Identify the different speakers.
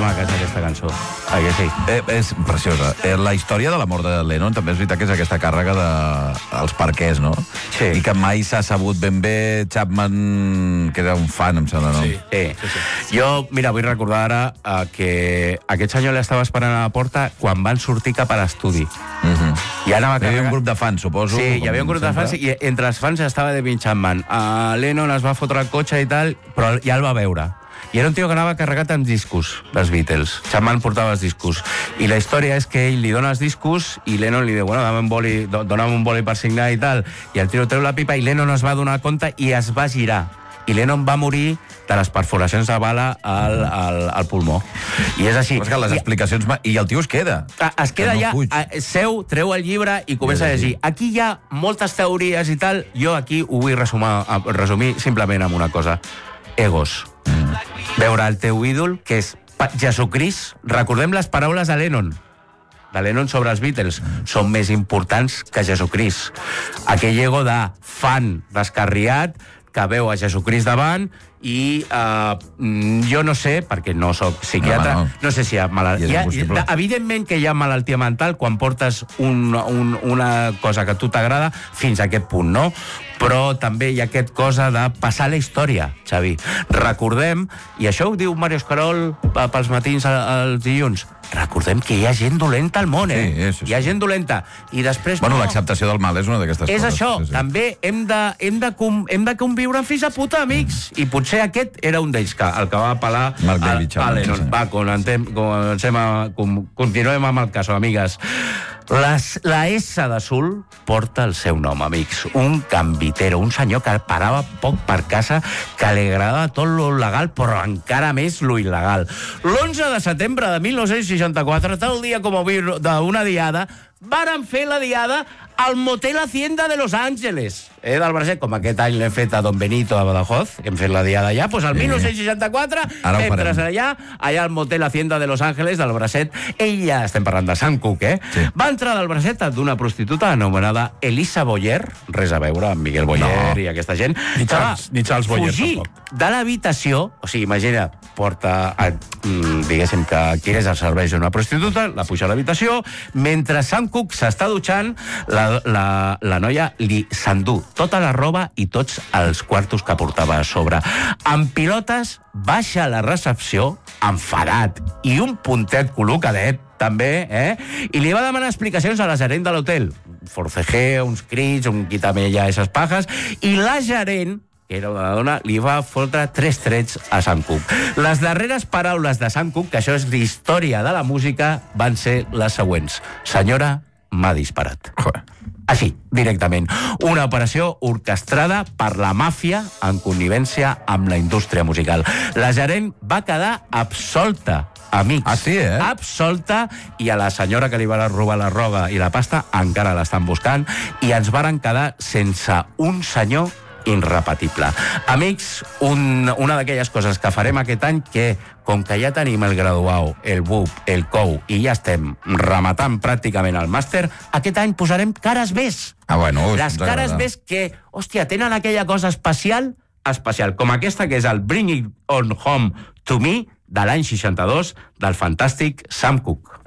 Speaker 1: maca és aquesta cançó. Que sí?
Speaker 2: És preciosa. La història de la mort de Lennon també és veritat que és aquesta càrrega dels perquès, no?
Speaker 1: Sí.
Speaker 2: I que mai s'ha sabut ben bé. Chapman, que era un fan, em sembla, no?
Speaker 1: Sí. Jo, mira, vull recordar ara que aquest senyor l'estava esperant a la porta quan van sortir cap a l'estudi. I anava
Speaker 2: Hi havia un grup de fans, suposo.
Speaker 1: Sí, hi havia un grup de fans i entre els fans estava David Chapman. Lennon es va fotre el cotxe i tal, però ja el va veure. I era un tio que anava carregat amb discos dels Beatles. Chapman portava els discos. I la història és que ell li dona els discos i Lennon li diu, bueno, dona'm un boli per signar i tal. I el tio treu la pipa i Lennon es va donar compte i es va girar. I Lennon va morir de les perforacions de bala al pulmó. I és així.
Speaker 2: És que les explicacions... I el tio es queda.
Speaker 1: Es queda allà, seu, treu el llibre i comença a llegir. Aquí hi ha moltes teories i tal. Jo aquí ho vull resumir simplement amb una cosa. Egos. Veure el teu ídol, que és Jesucrist. Recordem les paraules de Lennon sobre els Beatles. Són més importants que Jesucrist. Aquell ego de fan descarriat que veu a Jesucrist davant i jo no sé, perquè no soc psiquiatre, no sé si hi ha malaltia. Evidentment que hi ha malaltia mental quan portes una cosa que a tu t'agrada fins a aquest punt, no? Però també hi ha aquest cosa de passar la història, Xavi. Recordem, i això ho diu Mario Escarol pels matins els dilluns, recordem que hi ha gent dolenta al món,
Speaker 2: Sí.
Speaker 1: Hi ha gent dolenta. I després...
Speaker 2: Bueno, l'acceptació del mal és una d'aquestes coses.
Speaker 1: És això. També hem de conviure amb fills de puta, amics. I potser aquest era un d'ells, el que va apel·lar a Lennon. Va, continuem amb el cas, amigues. La S d'Azul porta el seu nom, amics. Un gambitero, un senyor que parava poc per casa, que li agradava tot lo legal, però encara més lo il·legal. L'11 de setembre de 1964, tal dia com avui d'una diada, varen fer la diada al Motel Hacienda de Los Ángeles, del Bracet. Com aquest any l'hem fet a Don Benito de Badajoz, que hem fet la diada allà, doncs al 1964, mentre allà al Motel Hacienda de Los Ángeles, del Bracet, ella, estem parlant de Sam Cooke, va entrar del Bracet d'una prostituta anomenada Elisa Boyer, res a veure amb Miguel Boyer i aquesta gent,
Speaker 3: ni Charles Boyer,
Speaker 1: fugir de l'habitació, o sigui, imagina, porta, diguéssim que adquireix els serveis d'una prostituta, la puja a l'habitació, mentre Sam Cooke s'està dutxant, la noia li s'endú tota la roba i tots els quartos que portava a sobre. Amb pilotes, baixa a la recepció, enfadat, i un puntet col·locadet, també, i li va demanar explicacions a la gerent de l'hotel. Forcejeo, uns crits, un quítame ja esas pajas, i la gerent, que era una dona, li va fotre 3 trets a Sam Cooke. Les darreres paraules de Sam Cooke, que això és d'història de la música, van ser les següents. Senyora, m'ha disparat. Així, directament. Una operació orquestrada per la màfia en connivència amb la indústria musical. La gerent va quedar absolta, amics.
Speaker 2: Ah, sí,
Speaker 1: Absolta, i a la senyora que li va robar la roba i la pasta encara l'estan buscant, i ens varen quedar sense un senyor irrepetible. Amics, una d'aquelles coses que farem aquest any, que com que ja tenim el graduau, el BUP, el COU, i ja estem rematant pràcticament el màster, aquest any posarem cares Bs. Les cares Bs que, hòstia, tenen aquella cosa especial, com aquesta, que és el Bring It On Home To Me, de l'any 62, del fantàstic Sam Cooke.